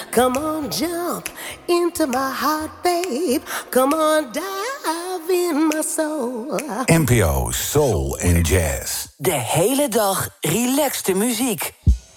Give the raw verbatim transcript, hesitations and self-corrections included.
Come on, jump into my heart, babe. Come on, dive in my soul. N P O Soul en Jazz. De hele dag relaxte muziek.